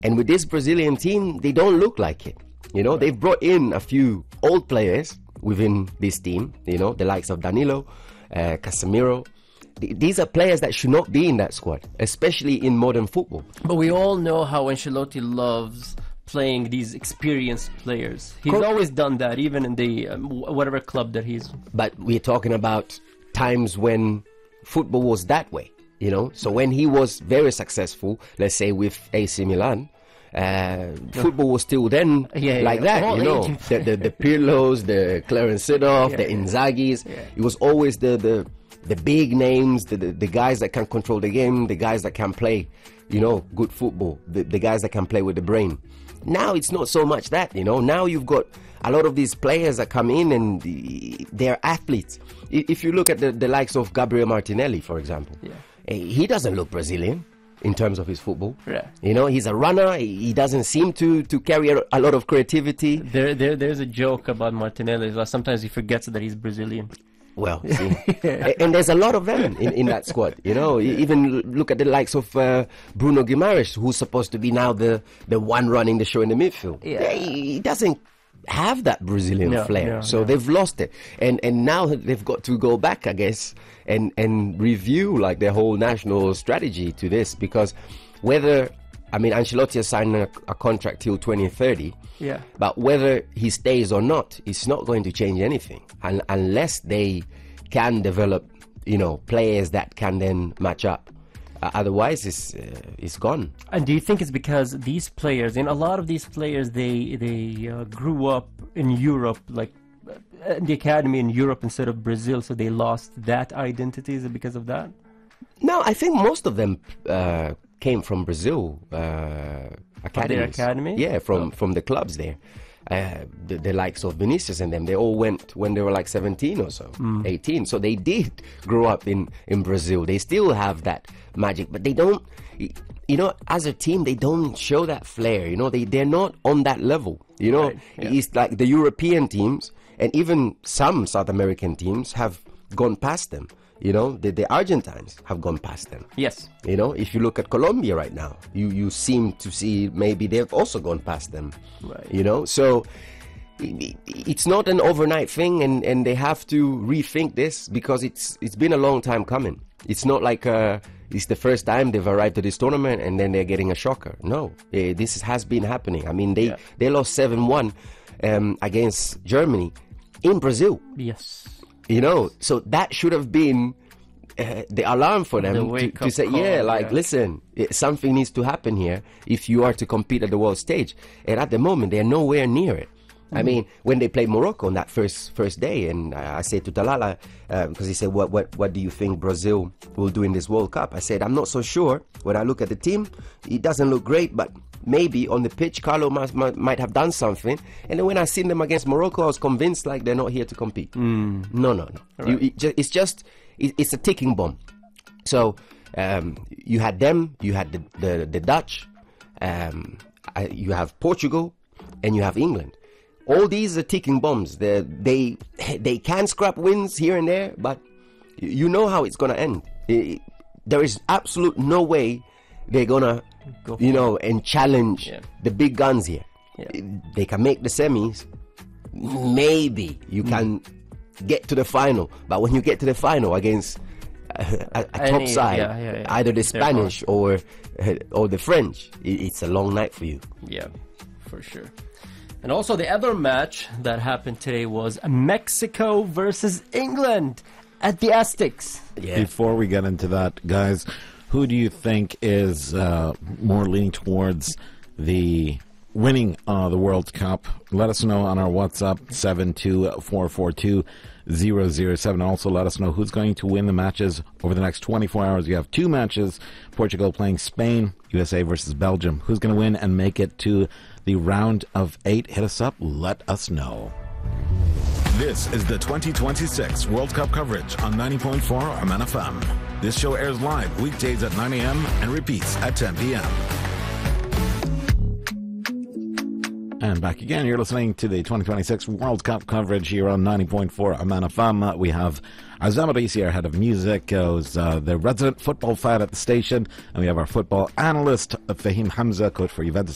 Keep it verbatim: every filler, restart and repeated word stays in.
And with this Brazilian team, they don't look like it. You know, they've brought in a few old players within this team, you know, the likes of Danilo, uh, Casemiro. Th- these are players that should not be in that squad, especially in modern football. But we all know how Ancelotti loves playing these experienced players. He's Cor- always done that, even in the um, whatever club that he's. But we're talking about times when football was that way, you know. So when he was very successful, let's say with A C Milan, uh, football was still then Yeah, yeah, like yeah. that, All you know. aging The, the the Pirlos, the Clarence Seedorf, Yeah, the yeah. Inzagis. Yeah. It was always the the the big names, the, the the guys that can control the game, the guys that can play, you know, good football, the the guys that can play with the brain. Now it's not so much that, you know. Now you've got a lot of these players that come in and they're athletes. If you look at the, the likes of Gabriel Martinelli, for example, Yeah. he doesn't look Brazilian in terms of his football. Yeah. You know, he's a runner. He doesn't seem to, to carry a, a lot of creativity. There, there, there's a joke about Martinelli. Well, sometimes he forgets that he's Brazilian. Well, see, a- and there's a lot of them in, in that squad. You know, you even l- look at the likes of uh, Bruno Guimaraes, who's supposed to be now the, the one running the show in the midfield. Yeah. He, he doesn't have that Brazilian No, flair, no, so no. they've lost it. And and now they've got to go back, I guess, and and review like their whole national strategy to this, because whether I mean Ancelotti has signed a, a contract till twenty thirty. Yeah. But whether he stays or not, it's not going to change anything un- unless they can develop, you know, players that can then match up. Uh, otherwise, it's uh, it's gone. And do you think it's because these players, and a lot of these players, they they uh, grew up in Europe, like uh, in the academy in Europe instead of Brazil, so they lost that identity? Is it because of that? No, I think most of them uh, came from Brazil uh, academies. academy? Yeah, from Oh. from the clubs there. Uh, the, the likes of Vinicius and them, they all went when they were like seventeen or so, eighteen. So they did grow up in, in Brazil. They still have that magic, but they don't, you know, as a team, they don't show that flair. You know, they, they're not on that level. You know, Right, yeah. it's like the European teams and even some South American teams have gone past them. You know, the, the Argentines have gone past them. Yes. You know, if you look at Colombia right now, you, you seem to see maybe they've also gone past them. Right. You know, so i- i- it's not an overnight thing, and, and they have to rethink this because it's it's been a long time coming. It's not like uh, it's the first time they've arrived to this tournament and then they're getting a shocker. No, eh, this has been happening. I mean, they, Yeah. they lost seven one um, against Germany in Brazil. Yes. You know, so that should have been uh, the alarm for them The to, wake-up to say, call, yeah, like, yeah. listen, it, something needs to happen here if you are to compete at the world stage. And at the moment, they're nowhere near it. Mm. I mean, when they played Morocco on that first first day, and I, I said to Talala, uh, because he said, what, what, what do you think Brazil will do in this World Cup? I said, I'm not so sure. When I look at the team, it doesn't look great, but maybe on the pitch, Carlo must, might, might have done something. And then when I seen them against Morocco, I was convinced like they're not here to compete. No, no, no. You, it ju- it's just, it, it's a ticking bomb. So um, you had them, you had the, the, the Dutch, um, I, you have Portugal, and you have England. All these are ticking bombs. They they they can scrap wins here and there, but you know how it's gonna end. It- there is absolute no way they're gonna, Go for you know, and challenge Yeah. the big guns here. Yeah. They can make the semis. Maybe you can get to the final, but when you get to the final against a, a, a top Any- side, yeah, yeah, yeah. either the They're Spanish or uh, or the French, it, it's a long night for you. Yeah, for sure. And also the other match that happened today was Mexico versus England at the Aztecs. Yeah. Before we get into that, guys, who do you think is uh, more leaning towards the winning uh, the World Cup? Let us know on our WhatsApp, seven two four four two zero zero seven. Also, let us know who's going to win the matches over the next twenty-four hours. You have two matches, Portugal playing Spain, U S A versus Belgium. Who's going to win and make it to the round of eight? Hit us up. Let us know. This is the twenty twenty-six World Cup coverage on ninety point four M N F M. This show airs live weekdays at nine a.m. and repeats at ten p.m. And back again, you're listening to the twenty twenty-six World Cup coverage here on ninety point four M N F M. Uh, we have Azam Arisi, our head of music, uh, who's uh, the resident football fan at the station, and we have our football analyst, Fahim Hamza, coach for Juventus